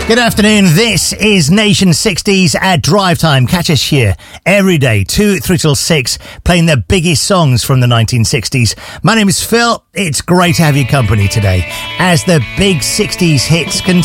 Good afternoon. This is Nation 60s at Drive Time. Catch us here every day, 2, 3 till 6, playing the biggest songs from the 1960s. My name is Phil. It's great to have your company today as the big 60s hits continue.